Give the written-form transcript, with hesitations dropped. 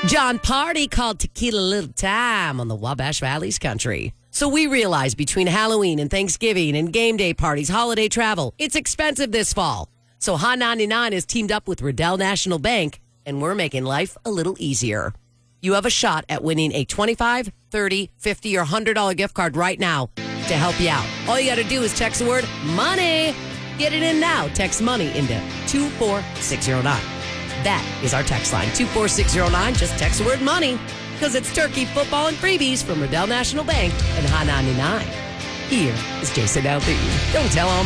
John Party called Tequila a Little Time on the Wabash Valley's country. So we realize between Halloween and Thanksgiving and game day parties, holiday travel, it's expensive this fall. So Hot 99 has teamed up with Riddell National Bank, and we're making life a little easier. You have a shot at winning a $25, $30, $50, or $100 gift card right now to help you out. All you got to do is text the word money. Get it in now. Text money into 24609. That is our text line, 24609. Just text the word money, because it's turkey, football, and freebies from Riddell National Bank and Hot 99. Here is Jason Aldean. Don't tell all